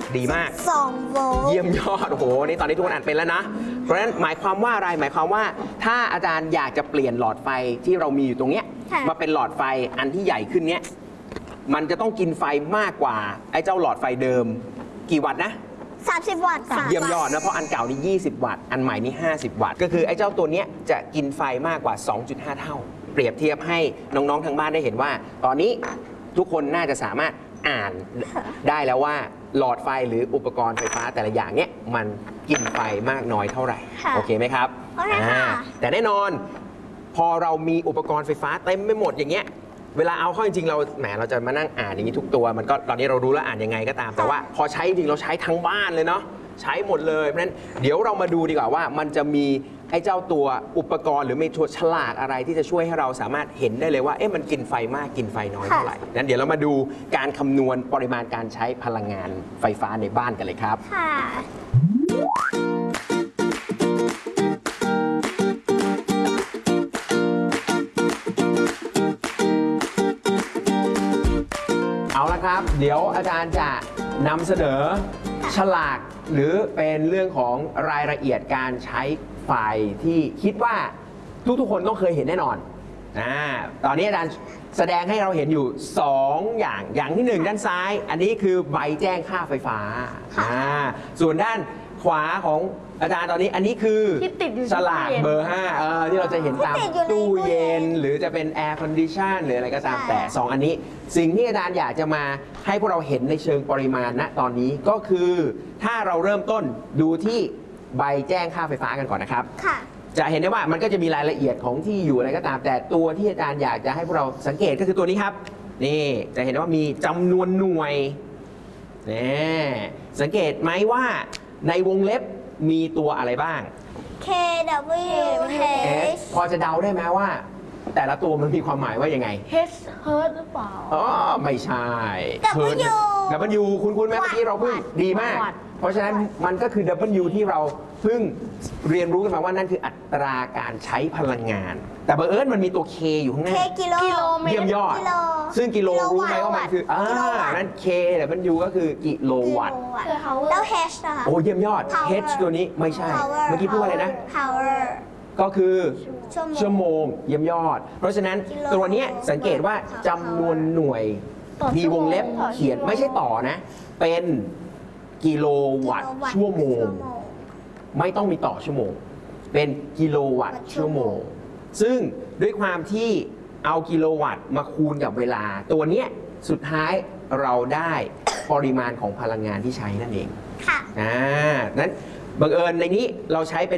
ดีมาก 2 โวลต์เยี่ยมยอดโอ้โหนี่ตอนนี้ทุกคนอ่านเป็นแล้วนะเพราะฉะนั้นหมายความว่าอะไรหมายความว่าถ้าอาจารย์อยากจะเปลี่ยนหลอดไฟที่เรามีอยู่ตรงเนี้ยมาเป็นหลอดไฟอันที่ใหญ่ขึ้นเนี้ยมันจะต้องกินไฟมากกว่าไอ้เจ้าหลอดไฟเดิมกี่วัตต์นะ 30 วัตต์ค่ะเยี่ยมยอดนะเพราะอันเก่านี่20 วัตต์อันใหม่นี่50 วัตต์ก็คือไอ้เจ้าตัวเนี้ยจะกินไฟมากกว่า 2.5 เท่าเปรียบเทียบให้น้องๆทางบ้านได้เห็นว่าตอนนี้ทุกคนน่าจะสามารถอ่านได้แล้วว่าหลอดไฟหรืออุปกรณ์ไฟฟ้าแต่ละอย่างเนี้ยมันกินไฟมากน้อยเท่าไหร่โอเคไหมครับแต่แน่นอนพอเรามีอุปกรณ์ไฟฟ้าเต็มไปหมดอย่างเงี้ยเวลาเอาเข้าจริงๆเราแหมเราจะมานั่งอ่านอย่างนี้ทุกตัวมันก็ตอนนี้เรารู้แล้วอ่านยังไงก็ตามแต่ว่าพอใช้จริงเราใช้ทั้งบ้านเลยเนาะใช้หมดเลยเพราะฉะนั้นเดี๋ยวเรามาดูดีกว่าว่ามันจะมีไอ้เจ้าตัวอุปกรณ์หรือมีตัวฉลากอะไรที่จะช่วยให้เราสามารถเห็นได้เลยว่าเอ๊ะมันกินไฟมากกินไฟน้อยเท่าไหร่นั้นเดี๋ยวเรามาดูการคำนวณปริมาณการใช้พลังงานไฟฟ้าในบ้านกันเลยครับเอาละครับเดี๋ยวอาจารย์จะนำเสนอฉลากหรือเป็นเรื่องของรายละเอียดการใช้ไฟที่คิดว่าทุกๆคนต้องเคยเห็นแน่นอนตอนนี้อาจารย์แสดงให้เราเห็นอยู่2อย่างที่1ด้านซ้ายอันนี้คือใบแจ้งค่าไฟฟ้าส่วนด้านขวาของอาจารย์ตอนนี้อันนี้คือฉลากเบอร์5ที่เราจะเห็นตามตู้เย็นหรือจะเป็นแอร์คอนดิชันหรืออะไรก็ตามแต่2อันนี้สิ่งที่อาจารย์อยากจะมาให้พวกเราเห็นในเชิงปริมาณณตอนนี้ก็คือถ้าเราเริ่มต้นดูที่ใบแจ้งค่าไฟฟ้ากันก่อนนะครับจะเห็นได้ว่ามันก็จะมีรายละเอียดของที่อยู่อะไรก็ตามแต่ตัวที่อาจารย์อยากจะให้พวกเราสังเกตก็คือตัวนี้ครับนี่จะเห็นว่ามีจำนวนหน่วยนี่สังเกตไหมว่าในวงเล็บมีตัวอะไรบ้าง kWh พอจะเดาได้ไหมว่าแต่ละตัวมันมีความหมายว่ายังไง H เฮิร์ตหรือเปล่าอ๋อไม่ใช่ W คุณไหมเมื่อกี้เราเพิ่งดีมากเพราะฉะนั้นมันก็คือ W ที่เราเพิ่งเรียนรู้กันมาว่านั่นคืออัตราการใช้พลังงานแต่บังเอิญมันมีตัว K อยู่ข้างหน้ากิโลเมตรเยี่ยมยอดซึ่งกิโลรู้ไหมว่ามันคือนั่น K แต่มัน U ก็คือกิโลวัตต์แล้ว H นะคะโอ้เยี่ยมยอด H ตัวนี้ไม่ใช่เมื่อกี้พูดว่าอะไรนะ power ก็คือชั่วโมงเยี่ยมยอดเพราะฉะนั้นตัวนี้สังเกตว่าจำนวนหน่วยมีวงเล็บเขียนไม่ใช่ต่อนะเป็นกิโลวัตต์ชั่วโมงไม่ต้องมีต่อชั่วโมงเป็นกิโลวัตต์ชั่วโมงซึ่งด้วยความที่เอากิโลวัตต์มาคูณกับเวลาตัวเนี้ยสุดท้ายเราได้ปริมาณของพลังงานที่ใช้นั่นเองค่ะนั้นบังเอิญในนี้เราใช้เป็น